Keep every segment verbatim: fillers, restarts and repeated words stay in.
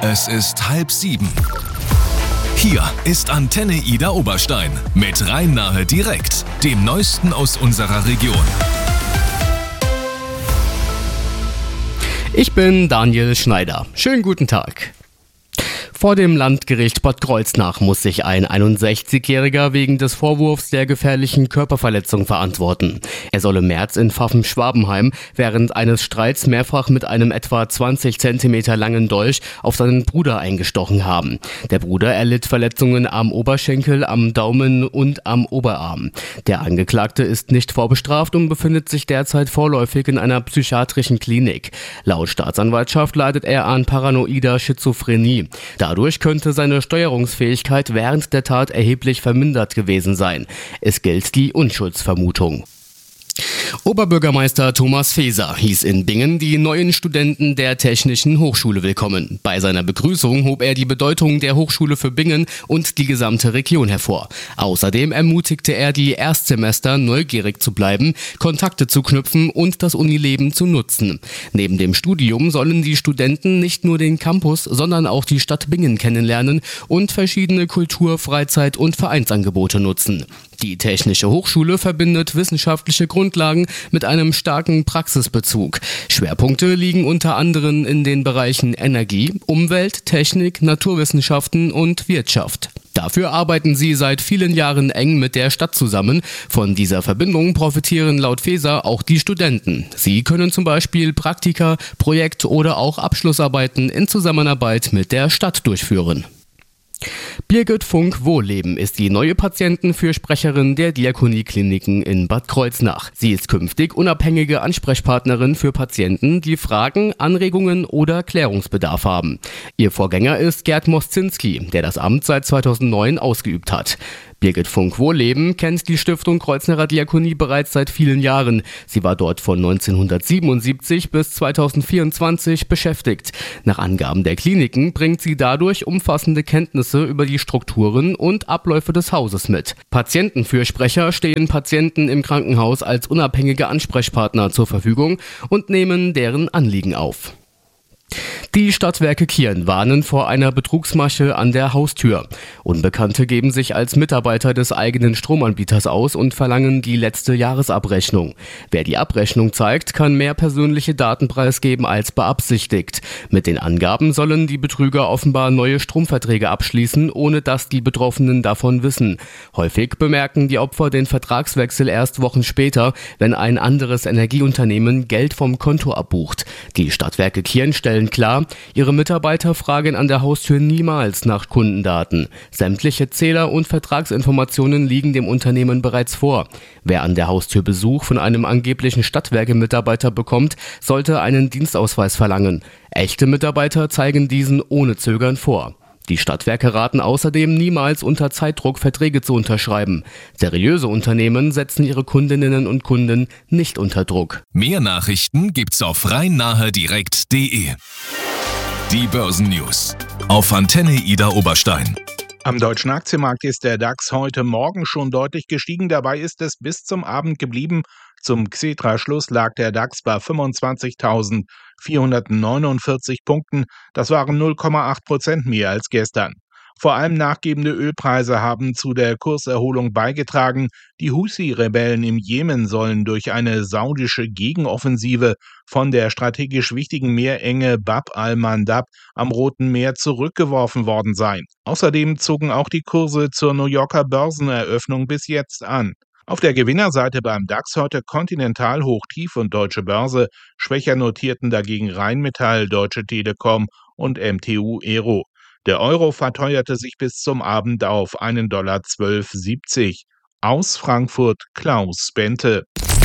Es ist halb sieben. Hier ist Antenne Ida Oberstein mit Rhein-Nahe direkt, dem Neuesten aus unserer Region. Ich bin Daniel Schneider. Schönen guten Tag. Vor dem Landgericht Bad Kreuznach muss sich ein einundsechzigjähriger wegen des Vorwurfs der gefährlichen Körperverletzung verantworten. Er soll im März in Pfaffen-Schwabenheim während eines Streits mehrfach mit einem etwa zwanzig Zentimeter langen Dolch auf seinen Bruder eingestochen haben. Der Bruder erlitt Verletzungen am Oberschenkel, am Daumen und am Oberarm. Der Angeklagte ist nicht vorbestraft und befindet sich derzeit vorläufig in einer psychiatrischen Klinik. Laut Staatsanwaltschaft leidet er an paranoider Schizophrenie. Dadurch könnte seine Steuerungsfähigkeit während der Tat erheblich vermindert gewesen sein. Es gilt die Unschuldsvermutung. Oberbürgermeister Thomas Faeser hieß in Bingen die neuen Studenten der Technischen Hochschule willkommen. Bei seiner Begrüßung hob er die Bedeutung der Hochschule für Bingen und die gesamte Region hervor. Außerdem ermutigte er die Erstsemester, neugierig zu bleiben, Kontakte zu knüpfen und das Unileben zu nutzen. Neben dem Studium sollen die Studenten nicht nur den Campus, sondern auch die Stadt Bingen kennenlernen und verschiedene Kultur-, Freizeit- und Vereinsangebote nutzen. Die Technische Hochschule verbindet wissenschaftliche Grundlagen mit einem starken Praxisbezug. Schwerpunkte liegen unter anderem in den Bereichen Energie, Umwelt, Technik, Naturwissenschaften und Wirtschaft. Dafür arbeiten sie seit vielen Jahren eng mit der Stadt zusammen. Von dieser Verbindung profitieren laut Faeser auch die Studenten. Sie können zum Beispiel Praktika, Projekt- oder auch Abschlussarbeiten in Zusammenarbeit mit der Stadt durchführen. Birgit Funk-Wohlleben ist die neue Patientenfürsprecherin der Diakoniekliniken in Bad Kreuznach. Sie ist künftig unabhängige Ansprechpartnerin für Patienten, die Fragen, Anregungen oder Klärungsbedarf haben. Ihr Vorgänger ist Gerd Moszinski, der das Amt seit zweitausendneun ausgeübt hat. Birgit Funk-Wohlleben kennt die Stiftung Kreuznacher Diakonie bereits seit vielen Jahren. Sie war dort von neunzehnhundertsiebenundsiebzig bis zweitausendvierundzwanzig beschäftigt. Nach Angaben der Kliniken bringt sie dadurch umfassende Kenntnisse über die Strukturen und Abläufe des Hauses mit. Patientenfürsprecher stehen Patienten im Krankenhaus als unabhängige Ansprechpartner zur Verfügung und nehmen deren Anliegen auf. Die Stadtwerke Kirn warnen vor einer Betrugsmasche an der Haustür. Unbekannte geben sich als Mitarbeiter des eigenen Stromanbieters aus und verlangen die letzte Jahresabrechnung. Wer die Abrechnung zeigt, kann mehr persönliche Daten preisgeben als beabsichtigt. Mit den Angaben sollen die Betrüger offenbar neue Stromverträge abschließen, ohne dass die Betroffenen davon wissen. Häufig bemerken die Opfer den Vertragswechsel erst Wochen später, wenn ein anderes Energieunternehmen Geld vom Konto abbucht. Die Stadtwerke Kirn stellen klar, ihre Mitarbeiter fragen an der Haustür niemals nach Kundendaten. Sämtliche Zähler- und Vertragsinformationen liegen dem Unternehmen bereits vor. Wer an der Haustür Besuch von einem angeblichen Stadtwerke-Mitarbeiter bekommt, sollte einen Dienstausweis verlangen. Echte Mitarbeiter zeigen diesen ohne Zögern vor. Die Stadtwerke raten außerdem, niemals unter Zeitdruck Verträge zu unterschreiben. Seriöse Unternehmen setzen ihre Kundinnen und Kunden nicht unter Druck. Mehr Nachrichten gibt's auf rhein-nahe direkt punkt de. Die Börsennews auf Antenne Ida Oberstein. Am deutschen Aktienmarkt ist der DAX heute Morgen schon deutlich gestiegen. Dabei ist es bis zum Abend geblieben. Zum Xetra-Schluss lag der DAX bei fünfundzwanzigtausendvierhundertneunundvierzig Punkten. Das waren null Komma acht Prozent mehr als gestern. Vor allem nachgebende Ölpreise haben zu der Kurserholung beigetragen. Die Husi-Rebellen im Jemen sollen durch eine saudische Gegenoffensive von der strategisch wichtigen Meerenge Bab al-Mandab am Roten Meer zurückgeworfen worden sein. Außerdem zogen auch die Kurse zur New Yorker Börseneröffnung bis jetzt an. Auf der Gewinnerseite beim DAX heute Continental hoch tief und Deutsche Börse, schwächer notierten dagegen Rheinmetall, Deutsche Telekom und M T U Aero. Der Euro verteuerte sich bis zum Abend auf einen Dollar zwölf siebzig. Aus Frankfurt Klaus Bente.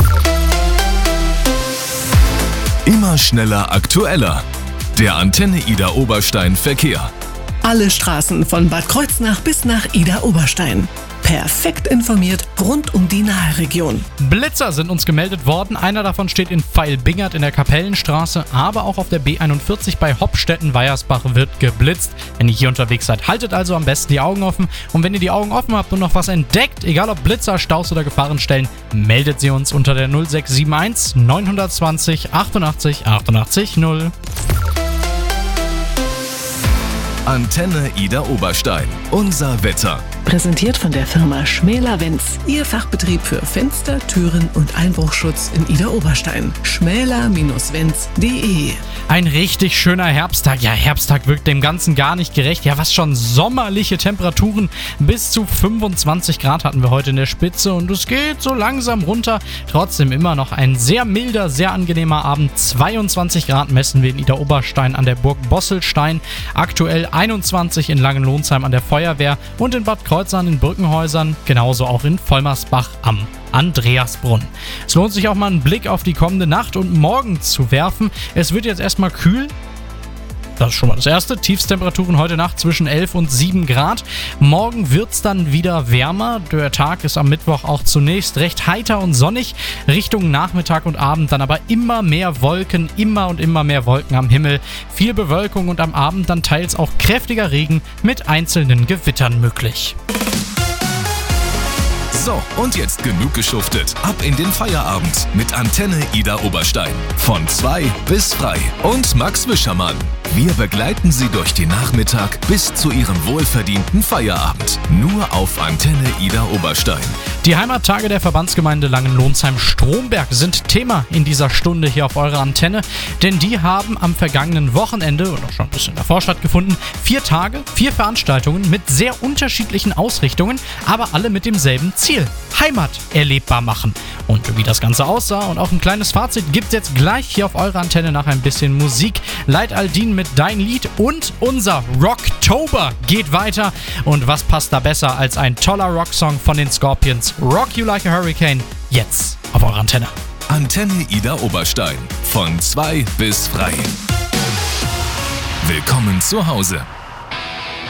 Immer schneller, aktueller. Der Antenne Ida Oberstein Verkehr. Alle Straßen von Bad Kreuznach bis nach Ida Oberstein. Perfekt informiert rund um die Nahregion. Blitzer sind uns gemeldet worden. Einer davon steht in Veilbingert in der Kapellenstraße, aber auch auf der B einundvierzig bei Hoppstetten-Weiersbach wird geblitzt. Wenn ihr hier unterwegs seid, haltet also am besten die Augen offen. Und wenn ihr die Augen offen habt und noch was entdeckt, egal ob Blitzer, Staus oder Gefahrenstellen, meldet sie uns unter der null sechs sieben eins neun zwei null achtundachtzig achtundachtzig null. Antenne Ida Oberstein. Unser Wetter. Präsentiert von der Firma Schmäler-Wenz. Ihr Fachbetrieb für Fenster, Türen und Einbruchschutz in Ida Oberstein. schmäler Wenz punkt de. Ein richtig schöner Herbsttag. Ja, Herbsttag wirkt dem Ganzen gar nicht gerecht. Ja, was schon sommerliche Temperaturen. Bis zu fünfundzwanzig Grad hatten wir heute in der Spitze und es geht so langsam runter. Trotzdem immer noch ein sehr milder, sehr angenehmer Abend. zweiundzwanzig Grad messen wir in Ida Oberstein an der Burg Bosselstein. Aktuell einundzwanzig in Langenlohnsheim an der Feuerwehr und in Bad Kreuznach in Birkenhäusern. Genauso auch in Vollmersbach am Andreasbrunn. Es lohnt sich auch mal einen Blick auf die kommende Nacht und morgen zu werfen. Es wird jetzt erstmal kühl. Das ist schon mal das Erste. Tiefstemperaturen heute Nacht zwischen elf und sieben Grad. Morgen wird es dann wieder wärmer. Der Tag ist am Mittwoch auch zunächst recht heiter und sonnig. Richtung Nachmittag und Abend dann aber immer mehr Wolken, immer und immer mehr Wolken am Himmel. Viel Bewölkung und am Abend dann teils auch kräftiger Regen mit einzelnen Gewittern möglich. So, und jetzt genug geschuftet. Ab in den Feierabend mit Antenne Ida Oberstein. Von zwei bis frei. Und Max Wischermann. Wir begleiten Sie durch den Nachmittag bis zu Ihrem wohlverdienten Feierabend. Nur auf Antenne Ida Oberstein. Die Heimattage der Verbandsgemeinde Langenlohnsheim-Stromberg sind Thema in dieser Stunde hier auf eurer Antenne, denn die haben am vergangenen Wochenende und auch schon ein bisschen davor stattgefunden, vier Tage, vier Veranstaltungen mit sehr unterschiedlichen Ausrichtungen, aber alle mit demselben Ziel: Heimat erlebbar machen. Und wie das Ganze aussah und auch ein kleines Fazit gibt es jetzt gleich hier auf eurer Antenne nach ein bisschen Musik. Leit Aldin mit Dein Lied und unser Rocktober geht weiter. Und was passt da besser als ein toller Rocksong von den Scorpions? Rock You Like a Hurricane, jetzt auf eurer Antenne. Antenne Ida Oberstein. Von zwei bis frei. Willkommen zu Hause.